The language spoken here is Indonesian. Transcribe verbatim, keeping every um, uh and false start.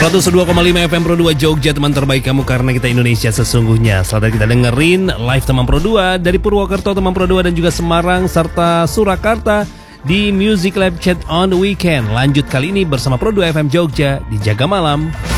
seratus dua koma lima F M Pro dua Jogja, teman terbaik kamu karena kita Indonesia sesungguhnya. Selamat kita dengerin live teman Pro dua dari Purwokerto, teman Pro dua dan juga Semarang serta Surakarta di Music Lab Chat on the Weekend. Lanjut kali ini bersama Pro dua F M Jogja di Jaga Malam.